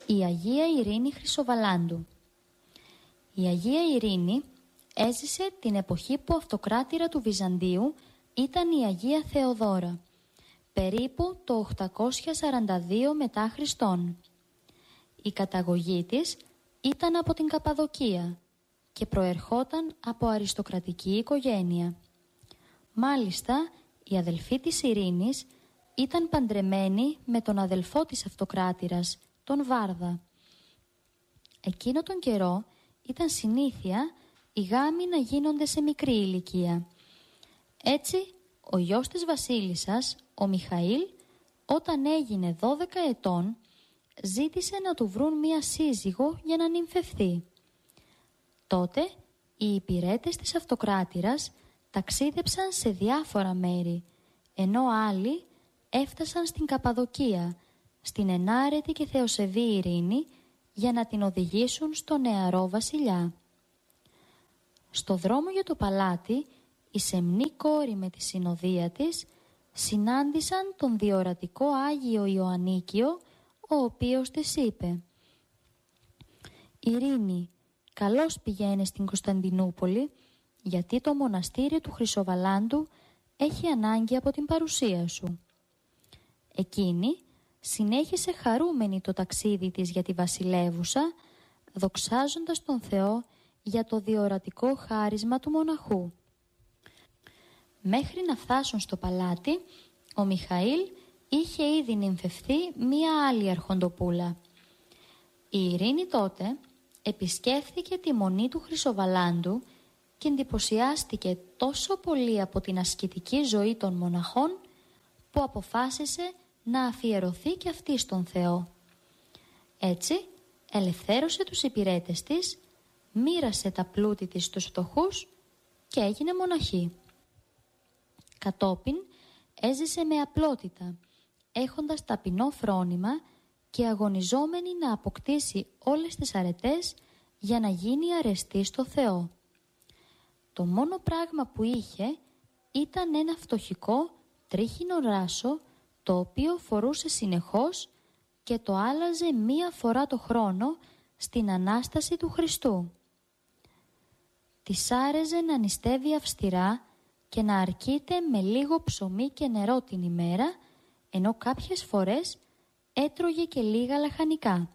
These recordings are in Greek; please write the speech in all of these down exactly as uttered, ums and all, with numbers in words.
Η Αγία Ειρήνη Χρυσοβαλάντου. Η Αγία Ειρήνη έζησε την εποχή που αυτοκράτηρα του Βυζαντίου ήταν η Αγία Θεοδώρα, περίπου το οκτακόσια σαράντα δύο μετά Χριστόν. Η καταγωγή της ήταν από την Καπαδοκία και προερχόταν από αριστοκρατική οικογένεια. Μάλιστα, η αδελφή της Ειρήνης ήταν παντρεμένη με τον αδελφό της αυτοκράτηρας, τον Βάρδα. Εκείνο τον καιρό ήταν συνήθεια οι γάμοι να γίνονται σε μικρή ηλικία. Έτσι, ο γιος της βασίλισσας, ο Μιχαήλ, όταν έγινε δώδεκα ετών, ζήτησε να του βρουν μία σύζυγο για να νυμφευθεί. Τότε, οι υπηρέτες της αυτοκράτηρας ταξίδεψαν σε διάφορα μέρη, ενώ άλλοι έφτασαν στην Καπαδοκία, στην ενάρετη και θεοσεβή Ειρήνη, για να την οδηγήσουν στο νεαρό βασιλιά. Στο δρόμο για το παλάτι, η σεμνή κόρη με τη συνοδεία της συνάντησαν τον διορατικό Άγιο Ιωαννίκιο, ο οποίος της είπε: «Ειρήνη, καλώς πηγαίνεις στην Κωνσταντινούπολη, γιατί το μοναστήριο του Χρυσοβαλάντου έχει ανάγκη από την παρουσία σου». Εκείνη συνέχισε χαρούμενη το ταξίδι της για τη βασιλεύουσα, δοξάζοντας τον Θεό για το διορατικό χάρισμα του μοναχού. Μέχρι να φτάσουν στο παλάτι, ο Μιχαήλ είχε ήδη νυμφευθεί μία άλλη αρχοντοπούλα. Η Ειρήνη τότε επισκέφθηκε τη μονή του Χρυσοβαλάντου και εντυπωσιάστηκε τόσο πολύ από την ασκητική ζωή των μοναχών που αποφάσισε να αφιερωθεί και αυτή στον Θεό. Έτσι ελευθέρωσε τους υπηρέτες της, μοίρασε τα πλούτη της στους φτωχούς και έγινε μοναχή. Κατόπιν έζησε με απλότητα, έχοντας ταπεινό φρόνημα και αγωνιζόμενη να αποκτήσει όλες τις αρετές για να γίνει αρεστή στο Θεό. Το μόνο πράγμα που είχε ήταν ένα φτωχικό τρίχινο ράσο, το οποίο φορούσε συνεχώς και το άλλαζε μία φορά το χρόνο στην Ανάσταση του Χριστού. Της άρεζε να νηστεύει αυστηρά και να αρκείται με λίγο ψωμί και νερό την ημέρα, ενώ κάποιες φορές έτρωγε και λίγα λαχανικά.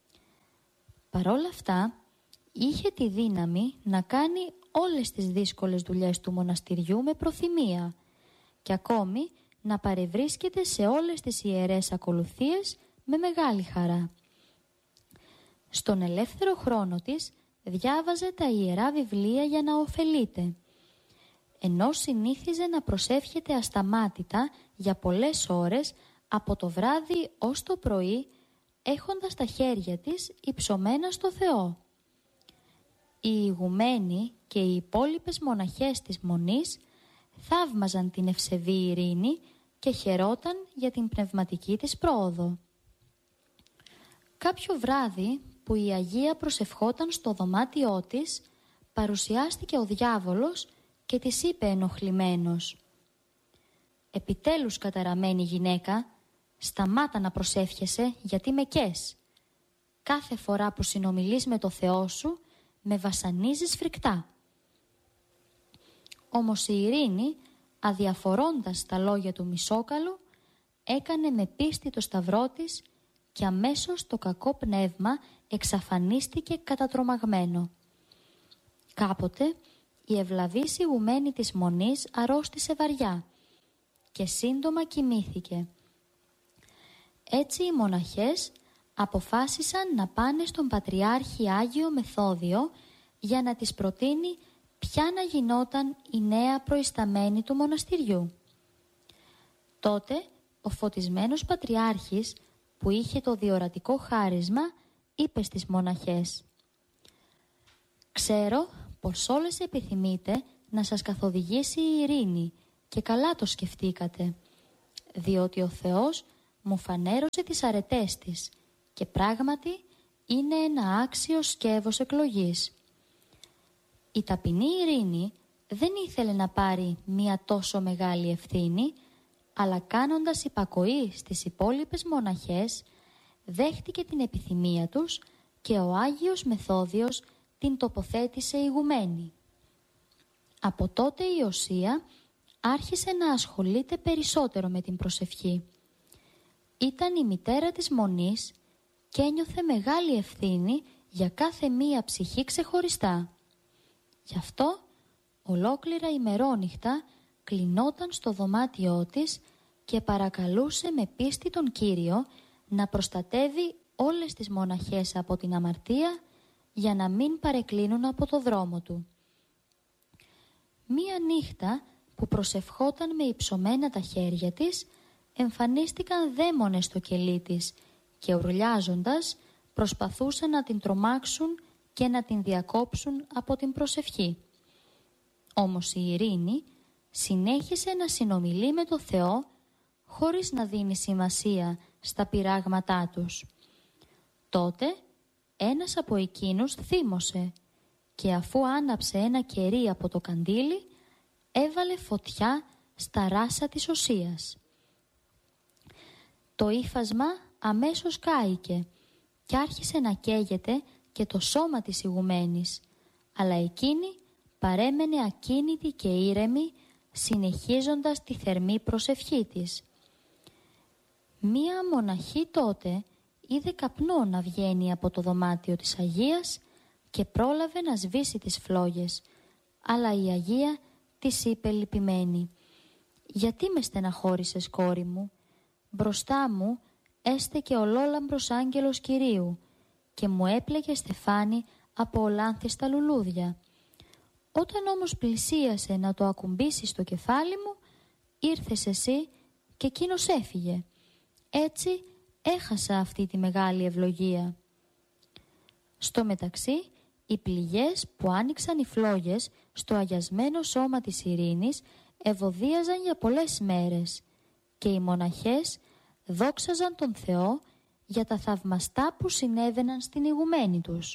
Παρόλα αυτά, είχε τη δύναμη να κάνει όλες τις δύσκολες δουλειές του μοναστηριού με προθυμία και ακόμη να παρευρίσκεται σε όλες τις ιερές ακολουθίες με μεγάλη χαρά. Στον ελεύθερο χρόνο της διάβαζε τα ιερά βιβλία για να ωφελείται. Ενώ συνήθιζε να προσεύχεται ασταμάτητα για πολλές ώρες από το βράδυ ως το πρωί, έχοντας τα χέρια της υψωμένα στο Θεό. Οι ηγουμένοι και οι υπόλοιπες μοναχές της μονής θαύμαζαν την ευσεβή Ειρήνη και χαιρόταν για την πνευματική της πρόοδο. Κάποιο βράδυ που η Αγία προσευχόταν στο δωμάτιό της, παρουσιάστηκε ο διάβολος και της είπε ενοχλημένος: «Επιτέλους, καταραμένη γυναίκα, σταμάτα να προσεύχεσαι, γιατί με καις. Κάθε φορά που συνομιλείς με το Θεό σου, με βασανίζεις φρικτά». Όμως η Ειρήνη, αδιαφορώντας τα λόγια του Μισόκαλου, έκανε με πίστη το σταυρό της και αμέσως το κακό πνεύμα εξαφανίστηκε κατατρομαγμένο. Κάποτε η ευλαβής ηγουμένη της μονής αρρώστησε βαριά και σύντομα κοιμήθηκε. Έτσι οι μοναχές αποφάσισαν να πάνε στον Πατριάρχη Άγιο Μεθόδιο για να της προτείνει ποια να γινόταν η νέα προϊσταμένη του μοναστηριού. Τότε ο φωτισμένος Πατριάρχης, που είχε το διορατικό χάρισμα, είπε στις μοναχές: «Ξέρω πως όλες επιθυμείτε να σας καθοδηγήσει η Ειρήνη και καλά το σκεφτήκατε, διότι ο Θεός μου φανέρωσε τις αρετές της και πράγματι είναι ένα άξιο σκεύος εκλογής». Η ταπεινή Ειρήνη δεν ήθελε να πάρει μία τόσο μεγάλη ευθύνη, αλλά κάνοντας υπακοή στις υπόλοιπες μοναχές, δέχτηκε την επιθυμία τους και ο Άγιος Μεθόδιος την τοποθέτησε ηγουμένη. Από τότε η Οσία άρχισε να ασχολείται περισσότερο με την προσευχή. Ήταν η μητέρα της Μονής και ένιωθε μεγάλη ευθύνη για κάθε μία ψυχή ξεχωριστά. Γι' αυτό ολόκληρα ημερόνυχτα κλεινόταν στο δωμάτιό της και παρακαλούσε με πίστη τον Κύριο να προστατεύει όλες τις μοναχές από την αμαρτία για να μην παρεκκλίνουν από το δρόμο του. Μία νύχτα που προσευχόταν με υψωμένα τα χέρια της, εμφανίστηκαν δαίμονες στο κελί της και ουρλιάζοντας προσπαθούσαν να την τρομάξουν και να την διακόψουν από την προσευχή. Όμως η Ειρήνη συνέχισε να συνομιλεί με το Θεό χωρίς να δίνει σημασία στα πειράγματά τους. Τότε ένας από εκείνους θύμωσε και αφού άναψε ένα κερί από το καντήλι, έβαλε φωτιά στα ράσα της Οσίας. Το ύφασμα αμέσως κάηκε και άρχισε να καίγεται και το σώμα της ηγουμένης, αλλά εκείνη παρέμενε ακίνητη και ήρεμη, συνεχίζοντας τη θερμή προσευχή της. Μία μοναχή τότε είδε καπνό να βγαίνει από το δωμάτιο της Αγίας και πρόλαβε να σβήσει τις φλόγες, αλλά η Αγία της είπε λυπημένη: «Γιατί με στεναχώρησες, κόρη μου? Μπροστά μου έστεκε ολόλαμπρος άγγελος Κυρίου και μου έπλεγε στεφάνι από ολάνθιστα λουλούδια. Όταν όμως πλησίασε να το ακουμπήσει στο κεφάλι μου, ήρθες εσύ και εκείνος έφυγε. Έτσι έχασα αυτή τη μεγάλη ευλογία». Στο μεταξύ, οι πληγές που άνοιξαν οι φλόγες στο αγιασμένο σώμα της Ειρήνης ευωδίαζαν για πολλές μέρες και οι μοναχές δόξαζαν τον Θεό για τα θαυμαστά που συνέβαιναν στην ηγουμένη τους.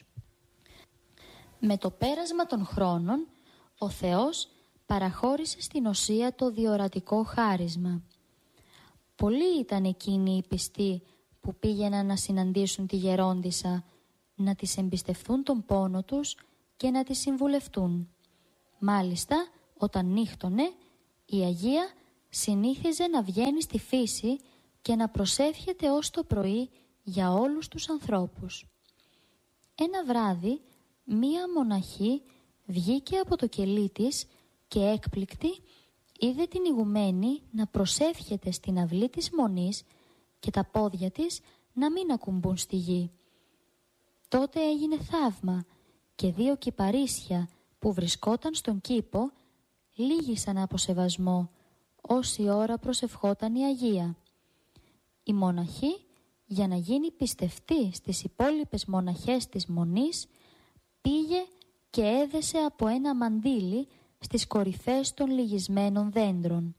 Με το πέρασμα των χρόνων, ο Θεός παραχώρησε στην Οσία το διορατικό χάρισμα. Πολλοί ήταν εκείνοι οι πιστοί που πήγαιναν να συναντήσουν τη γερόντισσα, να της εμπιστευθούν τον πόνο τους και να της συμβουλευτούν. Μάλιστα, όταν νύχτωνε, η Αγία συνήθιζε να βγαίνει στη φύση και να προσεύχεται ως το πρωί για όλους τους ανθρώπους. Ένα βράδυ, μία μοναχή βγήκε από το κελί της και έκπληκτη είδε την ηγουμένη να προσεύχεται στην αυλή της Μονής και τα πόδια της να μην ακουμπούν στη γη. Τότε έγινε θαύμα και δύο κυπαρίσια που βρισκόταν στον κήπο λύγησαν από σεβασμό όση ώρα προσευχόταν η Αγία. Η μοναχή, για να γίνει πιστευτή στις υπόλοιπες μοναχές της Μονής, πήγε και έδεσε από ένα μαντίλι στις κορυφές των λυγισμένων δέντρων.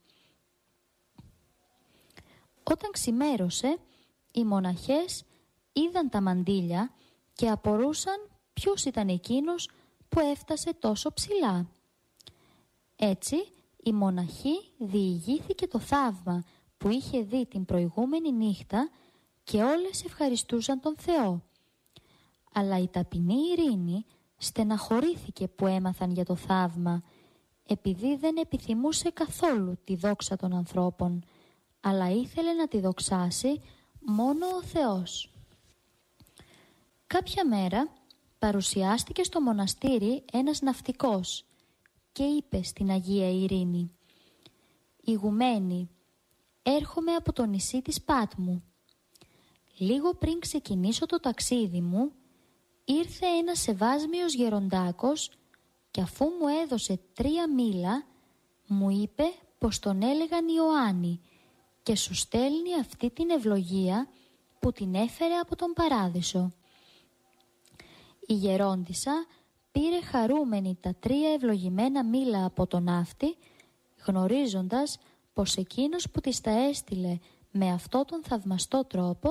Όταν ξημέρωσε, οι μοναχές είδαν τα μαντίλια και απορούσαν ποιος ήταν εκείνος που έφτασε τόσο ψηλά. Έτσι, η μοναχή διηγήθηκε το θαύμα που είχε δει την προηγούμενη νύχτα και όλες ευχαριστούσαν τον Θεό. Αλλά η ταπεινή Ειρήνη στεναχωρήθηκε που έμαθαν για το θαύμα, επειδή δεν επιθυμούσε καθόλου τη δόξα των ανθρώπων, αλλά ήθελε να τη δοξάσει μόνο ο Θεός. Κάποια μέρα παρουσιάστηκε στο μοναστήρι ένας ναυτικός και είπε στην Αγία Ειρήνη: «Ηγουμένη, έρχομαι από το νησί της Πάτμου. Λίγο πριν ξεκινήσω το ταξίδι μου, ήρθε ένας σεβάσμιος γεροντάκος και αφού μου έδωσε τρία μήλα, μου είπε πως τον έλεγαν Ιωάννη και σου στέλνει αυτή την ευλογία που την έφερε από τον Παράδεισο». Η γερόντισσα πήρε χαρούμενη τα τρία ευλογημένα μήλα από τον ναύτη, γνωρίζοντας πως εκείνος που της τα έστειλε με αυτό τον θαυμαστό τρόπο